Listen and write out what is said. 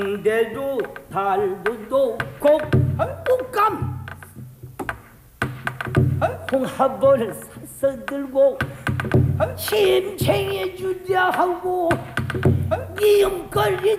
대도 달도 놓고 꽃감 홍합을 사서 들고 심챙해 주자 하고 미음거리